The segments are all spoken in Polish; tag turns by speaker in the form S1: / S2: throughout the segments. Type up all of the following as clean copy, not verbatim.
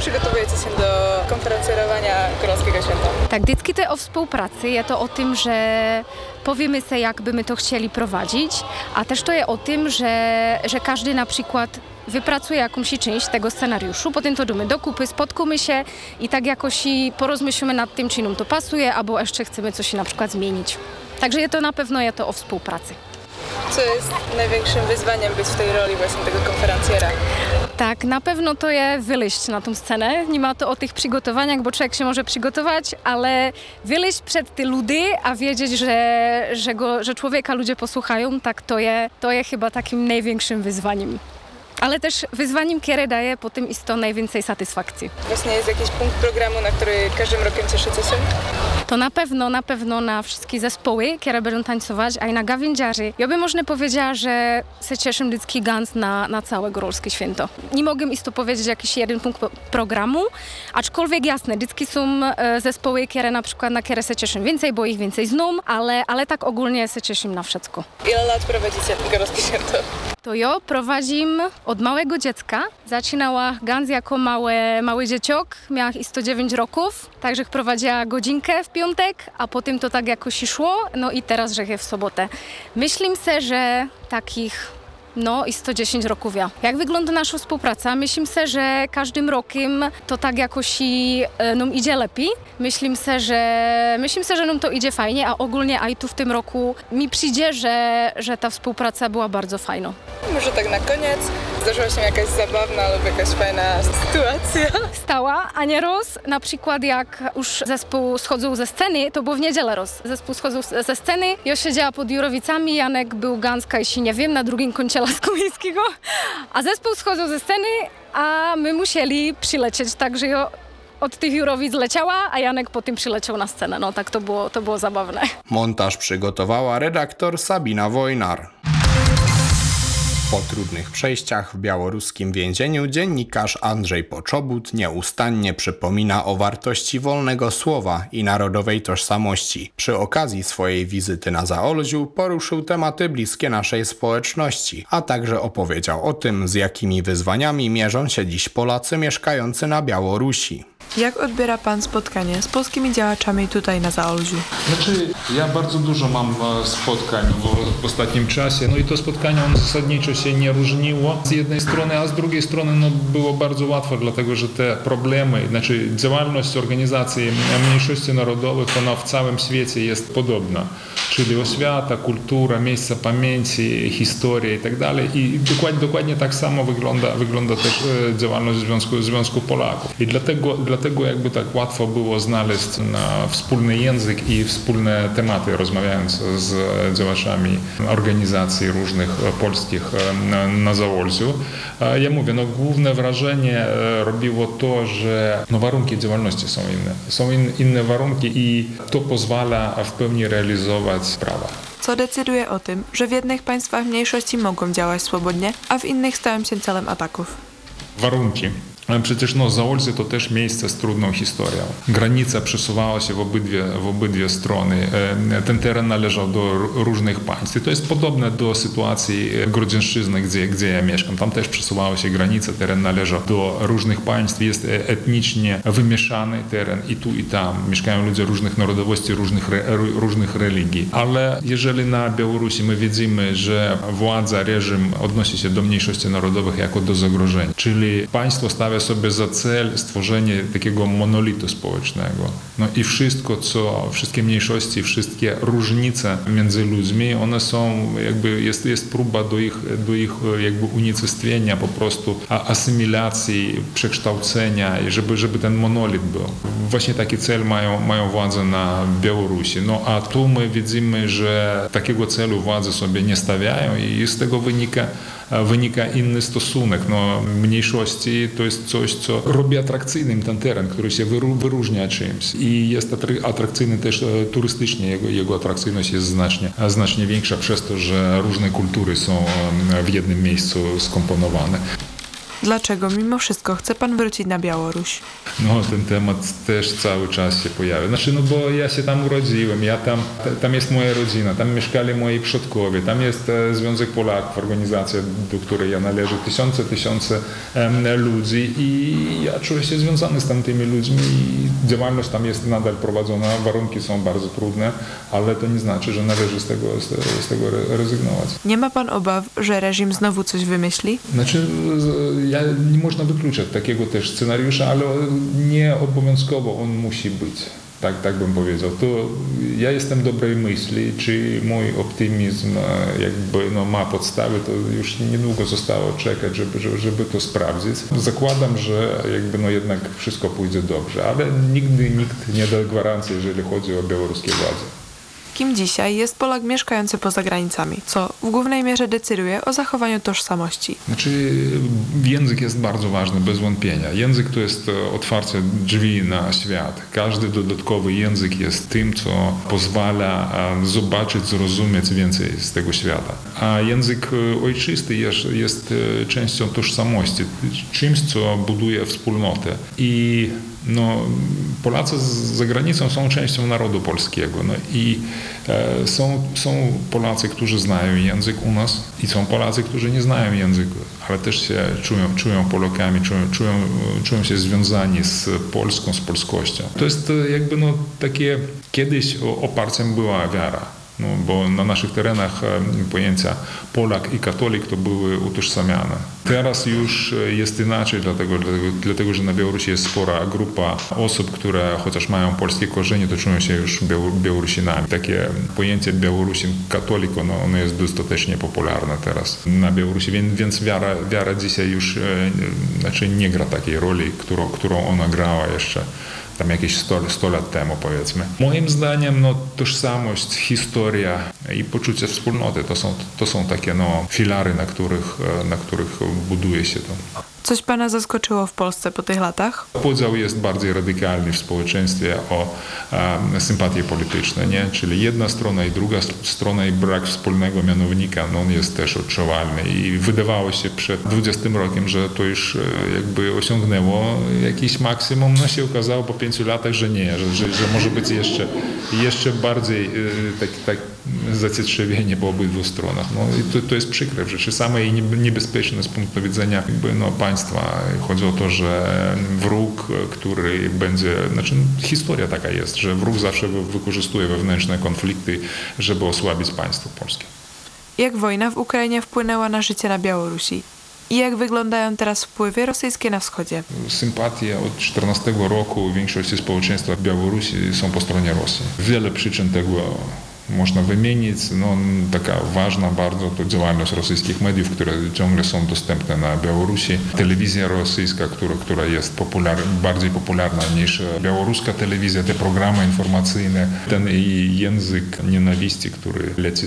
S1: przygotowujecie się do konferencjerowania Góralskiego Święta?
S2: Tak, vždycky to je o współpracy, je to o tym, że powiemy sobie, jak by my to chcieli prowadzić, a też to je o tym, że każdy na przykład wypracuje jakąś część tego scenariuszu, potem to damy do kupy, spotkamy się i tak jakoś porozmyślimy nad tym, czy nam to pasuje, albo jeszcze chcemy coś na przykład zmienić. Także na pewno je to o współpracy.
S1: Co jest największym wyzwaniem być w tej roli właśnie tego konferencjera?
S2: Tak, na pewno to jest wyjść na tą scenę. Nie ma to o tych przygotowaniach, bo człowiek się może przygotować, ale wyjść przed te ludy, a wiedzieć, że człowieka ludzie posłuchają, tak to jest chyba takim największym wyzwaniem. Ale też wyzwaniem, które daje potem jest to najwięcej satysfakcji.
S1: Właśnie jest jakiś punkt programu, na który każdym rokiem cieszycie się?
S2: To na pewno na wszystkie zespoły, które będą tańcować, a i na gawędziarzy. Ja bym można powiedziała, że się cieszę vždycky ganz na całe Góralskie Święto. Nie mogę isto powiedzieć jakiś jeden punkt programu, aczkolwiek jasne, vždycky są zespoły, które na przykład na które się cieszę więcej, bo ich więcej znam, ale tak ogólnie się cieszę na wszystko.
S1: Ile lat prowadzicie Góralskie Święto?
S2: To ja prowadzim od małego dziecka. Zaczynała ganz jako mały dzieciok, miała 109 roków, także prowadziła godzinkę w piątek, a potem to tak jakoś szło, no i teraz, że w sobotę. Myślę sobie, że takich i 110 roków ja. Jak wygląda nasza współpraca? Myślę sobie, że każdym rokiem to tak jakoś nam idzie lepiej. Myślę sobie, że nam to idzie fajnie, a ogólnie i tu w tym roku mi przyjdzie, że ta współpraca była bardzo fajna.
S1: Może tak na koniec zdarzyła się jakaś zabawna lub jakaś fajna sytuacja?
S2: Stała, a nie roz. Na przykład jak już zespół schodził ze sceny, to było w niedzielę roz. Zespół schodził ze sceny, ja siedziała pod Jurowicami, Janek był ganska, jeśli nie wiem, na drugim końcu Lasku Miejskiego, a zespół schodził ze sceny, a my musieli przylecieć, także ja od tych Jurowic leciała, a Janek potem przyleciał na scenę. No tak to było zabawne.
S3: Montaż przygotowała redaktor Sabina Wojnar. Po trudnych przejściach w białoruskim więzieniu dziennikarz Andrzej Poczobut nieustannie przypomina o wartości wolnego słowa i narodowej tożsamości. Przy okazji swojej wizyty na Zaolziu poruszył tematy bliskie naszej społeczności, a także opowiedział o tym, z jakimi wyzwaniami mierzą się dziś Polacy mieszkający na Białorusi.
S4: Jak odbiera pan spotkanie z polskimi działaczami tutaj na Zaolziu?
S5: Ja bardzo dużo mam spotkań w ostatnim czasie, i to spotkanie zasadniczo się nie różniło z jednej strony, a z drugiej strony było bardzo łatwo, dlatego że te problemy, działalność organizacji mniejszości narodowych, ona w całym świecie jest podobna, czyli oświata, kultura, miejsca pamięci, historia i tak dalej. I dokładnie tak samo wygląda też działalność Związku Polaków. I dlatego jakby tak łatwo było znaleźć wspólny język i wspólne tematy, rozmawiając z działaczami organizacji różnych polskich na Zaolziu. Ja mówię, główne wrażenie robiło to, że warunki działalności są inne. Są inne warunki i to pozwala w pełni realizować prawa.
S4: Co decyduje o tym, że w jednych państwach mniejszości mogą działać swobodnie, a w innych stają się celem ataków?
S5: Warunki. Przecież Zaolzie to też miejsce z trudną historią. Granica przesuwała się w obydwie strony. Ten teren należał do różnych państw. I to jest podobne do sytuacji Grodzieńszczyzny, gdzie ja mieszkam. Tam też przesuwała się granica, teren należał do różnych państw. Jest etnicznie wymieszany teren i tu i tam. Mieszkają ludzie różnych narodowości, różnych religii. Ale jeżeli na Białorusi my widzimy, że władza, reżim odnosi się do mniejszości narodowych jako do zagrożenia, czyli państwo stawia sobie za cel stworzenie takiego monolitu społecznego. I wszystkie mniejszości, wszystkie różnice między ludźmi, one są jest próba do ich unicestwienia, po prostu asymilacji, przekształcenia, żeby ten monolit był. Właśnie taki cel mają władze na Białorusi. A tu my widzimy, że takiego celu władze sobie nie stawiają i z tego wynika inny stosunek. Mniejszości to jest coś, co robi atrakcyjnym ten teren, który się wyróżnia czymś i jest atrakcyjny też turystycznie. Jego atrakcyjność jest znacznie większa przez to, że różne kultury są w jednym miejscu skomponowane.
S4: Dlaczego mimo wszystko chce pan wrócić na Białoruś?
S5: No, ten temat też cały czas się pojawia. Znaczy, no bo ja się tam urodziłem, tam jest moja rodzina, tam mieszkali moi przodkowie, tam jest Związek Polaków, organizacja, do której ja należę, tysiące ludzi i ja czuję się związany z tamtymi ludźmi i działalność tam jest nadal prowadzona, warunki są bardzo trudne, ale to nie znaczy, że należy z tego rezygnować.
S4: Nie ma pan obaw, że reżim znowu coś wymyśli?
S5: Znaczy, nie można wykluczać takiego też scenariusza, ale nie obowiązkowo on musi być. Tak bym powiedział. To ja jestem dobrej myśli, czy mój optymizm ma podstawy, to już niedługo zostało czekać, żeby to sprawdzić. Zakładam, że jednak wszystko pójdzie dobrze, ale nigdy nikt nie da gwarancji, jeżeli chodzi o białoruskie władze.
S4: Kim dzisiaj jest Polak mieszkający poza granicami, co w głównej mierze decyduje o zachowaniu tożsamości?
S5: Znaczy, język jest bardzo ważny, bez wątpienia. Język to jest otwarcie drzwi na świat. Każdy dodatkowy język jest tym, co pozwala zobaczyć, zrozumieć więcej z tego świata. A język ojczysty jest częścią tożsamości, czymś, co buduje wspólnotę. I Polacy za granicą są częścią narodu polskiego. I są Polacy, którzy znają język u nas i są Polacy, którzy nie znają języka, ale też się czują Polakami, czują się związani z Polską, z polskością. To jest takie, kiedyś oparciem była wiara. Bo na naszych terenach pojęcia Polak i katolik to były utożsamiane. Teraz już jest inaczej, dlatego że na Białorusi jest spora grupa osób, które chociaż mają polskie korzenie, to czują się już Białorusinami. Takie pojęcie Białorusin katolik, ono jest dostatecznie popularne teraz na Białorusi, więc wiara dzisiaj już nie gra takiej roli, którą ona grała jeszcze tam jakieś 100 lat temu, powiedzmy. Moim zdaniem tożsamość, historia i poczucie wspólnoty to są takie filary, na których buduje się to.
S4: Coś pana zaskoczyło w Polsce po tych latach?
S5: Podział jest bardziej radykalny w społeczeństwie o sympatie polityczne, nie? Czyli jedna strona i druga strona i brak wspólnego mianownika, on jest też odczuwalny i wydawało się przed 20 rokiem, że to już osiągnęło jakiś maksimum, się okazało po 5 latach, że nie, że może być jeszcze bardziej tak zacietrzewienie po obydwu stronach. I to jest przykre w rzeczy samej i niebezpieczne z punktu widzenia państwa. Chodzi o to, że wróg, który będzie, historia taka jest, że wróg zawsze wykorzystuje wewnętrzne konflikty, żeby osłabić państwo polskie.
S4: Jak wojna w Ukrainie wpłynęła na życie na Białorusi? I jak wyglądają teraz wpływy rosyjskie na wschodzie?
S5: Sympatie od 2014 roku większości społeczeństwa Białorusi są po stronie Rosji. Wiele przyczyn tego można wymienić. Taka ważna bardzo to działalność rosyjskich mediów, które ciągle są dostępne na Białorusi. Telewizja rosyjska, która jest bardziej popularna niż białoruska telewizja, te programy informacyjne, ten język nienawiści, który leci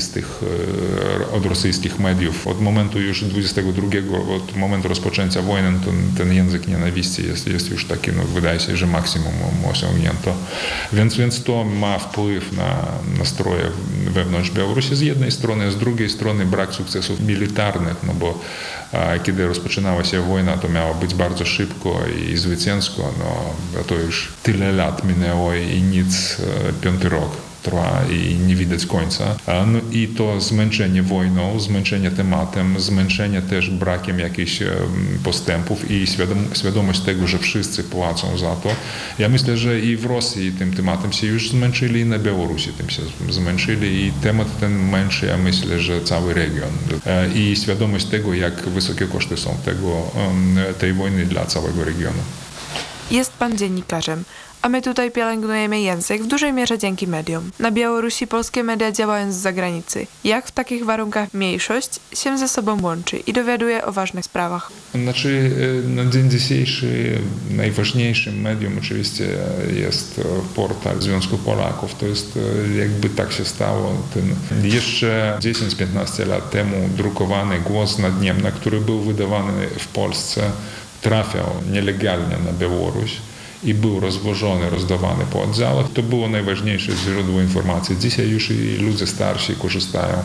S5: od rosyjskich mediów. Od momentu już 22, od momentu rozpoczęcia wojny, ten język nienawiści jest już taki, wydaje się, że maksimum osiągnięto. Więc to ma wpływ na nastroje wewnątrz Białorusi z jednej strony, z drugiej strony brak sukcesów militarnych, bo kiedy rozpoczynała się wojna, to miało być bardzo szybko i zwycięsko, to już tyle lat minęło i nic, 5. rok trwa i nie widać końca. I to zmęczenie wojną, zmęczenie tematem, zmęczenie też brakiem jakichś postępów i świadomość tego, że wszyscy płacą za to. Ja myślę, że i w Rosji tym tematem się już zmęczyli i na Białorusi tym się zmęczyli i temat ten męczy, ja myślę, że cały region. I świadomość tego, jak wysokie koszty są tej wojny dla całego regionu.
S4: Jest pan dziennikarzem, a my tutaj pielęgnujemy język w dużej mierze dzięki mediom. Na Białorusi polskie media działają z zagranicy. Jak w takich warunkach mniejszość się ze sobą łączy i dowiaduje o ważnych sprawach?
S5: Na dzień dzisiejszy najważniejszym medium oczywiście jest portal Związku Polaków. To jest tak się stało. Jeszcze 10-15 lat temu drukowany Głos Nadniemna, który był wydawany w Polsce, trafiał nielegalnie na Białoruś i był rozwożony, rozdawany po oddziałach. To było najważniejsze źródło informacji. Dzisiaj już i ludzie starsi korzystają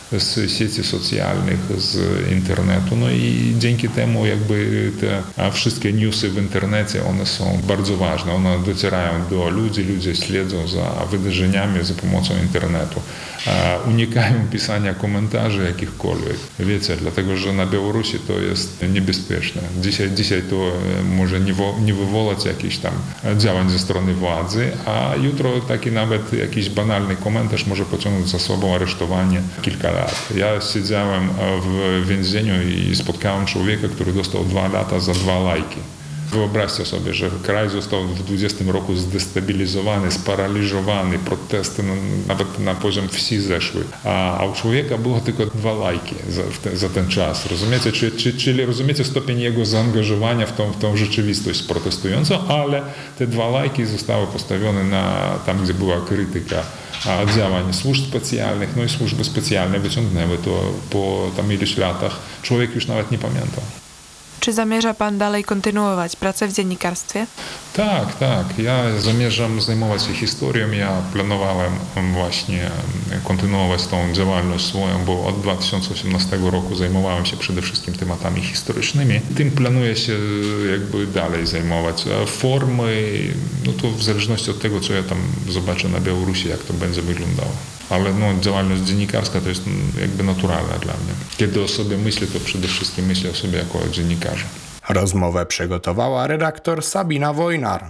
S5: z sieci socjalnych, z internetu. No i dzięki temu jakby te wszystkie newsy w internecie, one są bardzo ważne. One docierają do ludzi, ludzie śledzą za wydarzeniami za pomocą internetu. Unikają pisania komentarzy jakichkolwiek. Wiecie, dlatego że na Białorusi to jest niebezpieczne. Dzisiaj to może nie wywołać jakichś tam działań ze strony władzy, a jutro taki nawet jakiś banalny komentarz może pociągnąć za sobą aresztowanie kilka lat. Ja siedziałem w więzieniu i spotkałem człowieka, który dostał 2 lata za 2 lajki. Wyobraźcie sobie, że kraj został w 20 roku zdestabilizowany, sparaliżowany, protesty nawet na poziom wsi zeszły, a u człowieka było tylko 2 lajki za ten czas. Rozumiecie? Czyli rozumiecie stopień jego zaangażowania w tą rzeczywistość protestującą, ale te 2 lajki zostały postawione tam, gdzie była krytyka działań służb specjalnych, no i służby specjalne wyciągnęły to po tam iluś latach. Człowiek już nawet nie pamiętał.
S4: Czy zamierza pan dalej kontynuować pracę w dziennikarstwie?
S5: Tak. Ja zamierzam zajmować się historią. Ja planowałem właśnie kontynuować tą działalność swoją, bo od 2018 roku zajmowałem się przede wszystkim tematami historycznymi. Tym planuję się jakby dalej zajmować. A formy, no to w zależności od tego, co ja tam zobaczę na Białorusi, jak to będzie wyglądało. Ale działalność dziennikarska to jest jakby naturalna dla mnie. Kiedy o sobie myślę, to przede wszystkim myślę o sobie jako o dziennikarzu.
S3: Rozmowę przygotowała redaktor Sabina Wojnar.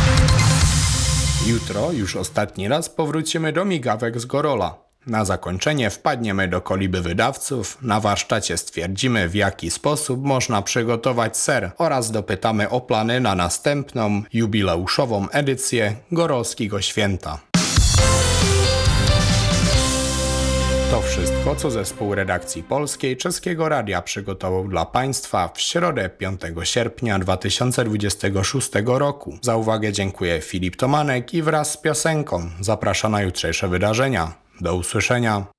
S3: Jutro już ostatni raz powrócimy do migawek z Gorola. Na zakończenie wpadniemy do koliby wydawców, na warsztacie stwierdzimy, w jaki sposób można przygotować ser oraz dopytamy o plany na następną, jubileuszową edycję Gorolskiego Święta. To wszystko, co zespół redakcji polskiej Czeskiego Radia przygotował dla Państwa w środę 5 sierpnia 2026 roku. Za uwagę dziękuję Filip Tomanek i wraz z piosenką zaprasza na jutrzejsze wydarzenia. Do usłyszenia.